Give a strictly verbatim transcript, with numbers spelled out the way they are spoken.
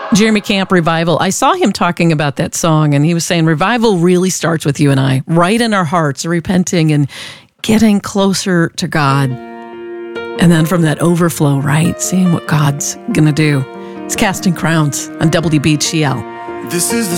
Jeremy Camp, Revival. I saw him talking about that song, and he was saying revival really starts with you and I, right in our hearts, repenting and getting closer to God. And then from that overflow, right, seeing what God's going to do. It's Casting Crowns on W D B G L. This is the